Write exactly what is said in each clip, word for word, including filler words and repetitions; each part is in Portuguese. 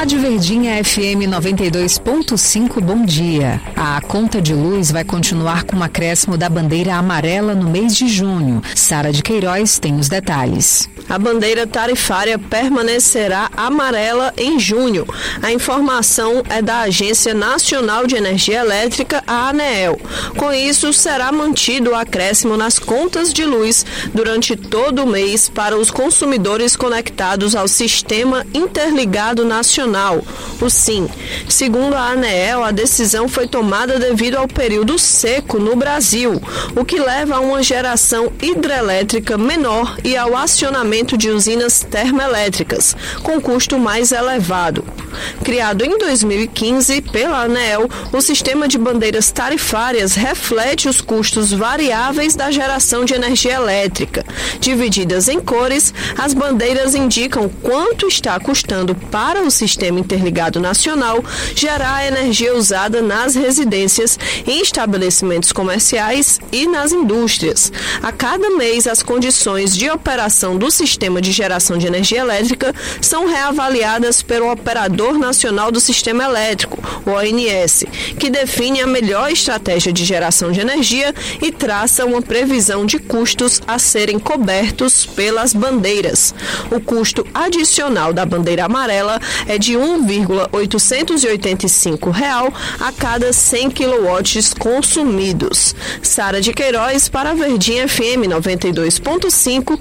Rádio Verdinha F M noventa e dois ponto cinco, bom dia. A conta de luz vai continuar com um acréscimo da bandeira amarela no mês de junho. Sara de Queiroz tem os detalhes. A bandeira tarifária permanecerá amarela em junho. A informação é da Agência Nacional de Energia Elétrica, a ANEEL. Com isso, será mantido o acréscimo nas contas de luz durante todo o mês para os consumidores conectados ao Sistema Interligado Nacional, o SIN. Segundo a ANEEL, a decisão foi tomada devido ao período seco no Brasil, o que leva a uma geração hidrelétrica menor e ao acionamento de usinas termoelétricas, com custo mais elevado. Criado em dois mil e quinze pela ANEEL, o sistema de bandeiras tarifárias reflete os custos variáveis da geração de energia elétrica. Divididas em cores, as bandeiras indicam quanto está custando para o Sistema Interligado Nacional gerar a energia usada nas residências, em estabelecimentos comerciais e nas indústrias. A cada mês, as condições de operação do Sistema de Geração de Energia Elétrica são reavaliadas pelo Operador Nacional do Sistema Elétrico, o O N S, que define a melhor estratégia de geração de energia e traça uma previsão de custos a serem cobertos pelas bandeiras. O custo adicional da bandeira amarela é de um vírgula oitocentos e oitenta e cinco reais a cada cem quilowatts consumidos. Sara de Queiroz para a Verdinha F M noventa e dois ponto cinco.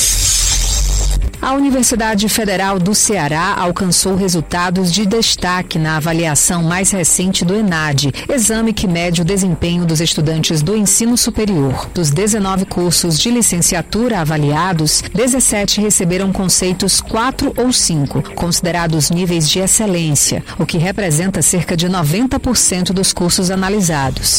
A Universidade Federal do Ceará alcançou resultados de destaque na avaliação mais recente do ENADE, exame que mede o desempenho dos estudantes do ensino superior. Dos dezenove cursos de licenciatura avaliados, dezessete receberam conceitos quatro ou cinco, considerados níveis de excelência, o que representa cerca de noventa por cento dos cursos analisados.